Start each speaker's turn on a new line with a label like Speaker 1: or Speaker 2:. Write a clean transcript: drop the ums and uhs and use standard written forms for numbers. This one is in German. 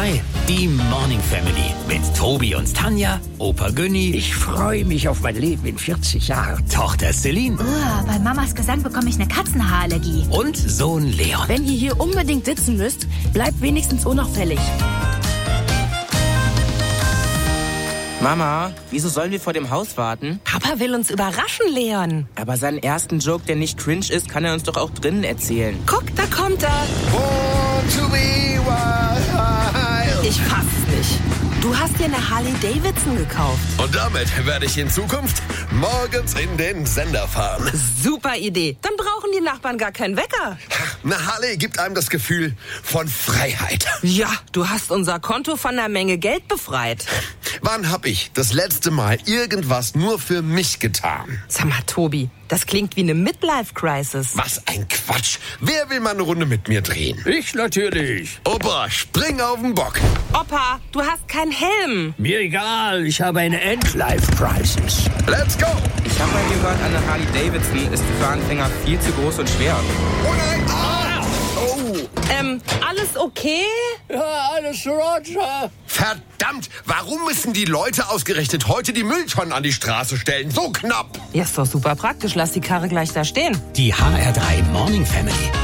Speaker 1: HR3, die Morning Family mit Tobi und Tanja, Opa Günni,
Speaker 2: Ich freue mich auf mein Leben in 40 Jahren.
Speaker 1: Tochter Celine
Speaker 3: Bei Mamas Gesang bekomme ich eine Katzenhaarallergie.
Speaker 1: und Sohn Leon.
Speaker 4: Wenn ihr hier unbedingt sitzen müsst, bleibt wenigstens unauffällig.
Speaker 5: Mama, wieso sollen wir vor dem Haus warten?
Speaker 6: Papa will uns überraschen, Leon.
Speaker 5: Aber seinen ersten Joke, der nicht cringe ist, kann er uns doch auch drinnen erzählen.
Speaker 6: Guck, da kommt er.
Speaker 7: Born to be wild.
Speaker 6: Ich fass es nicht. Du hast dir eine Harley Davidson gekauft.
Speaker 7: Und damit werde ich in Zukunft morgens in den Sender fahren.
Speaker 6: Super Idee. Dann brauchen die Nachbarn gar keinen Wecker.
Speaker 7: Eine Harley gibt einem das Gefühl von Freiheit.
Speaker 6: Ja, du hast unser Konto von einer Menge Geld befreit.
Speaker 7: Wann hab ich das letzte Mal irgendwas nur für mich getan?
Speaker 6: Sag mal, Tobi, das klingt wie eine Midlife-Crisis.
Speaker 7: Was ein Quatsch. Wer will mal eine Runde mit mir drehen?
Speaker 2: Ich natürlich.
Speaker 7: Opa, spring auf den Bock.
Speaker 6: Opa, du hast keinen Helm.
Speaker 2: Mir egal, ich habe eine Endlife-Crisis.
Speaker 7: Let's go.
Speaker 5: Ich habe mal gehört, eine Harley Davidson ist für Anfänger viel zu groß und schwer.
Speaker 7: Oh nein. Ah. Oh.
Speaker 6: Alles okay?
Speaker 2: Ja, alles Roger.
Speaker 7: Verdammt, warum müssen die Leute ausgerechnet heute die Mülltonnen an die Straße stellen? So knapp.
Speaker 6: Ja, ist doch super praktisch. Lass die Karre gleich da stehen.
Speaker 1: Die HR3 Morning Family.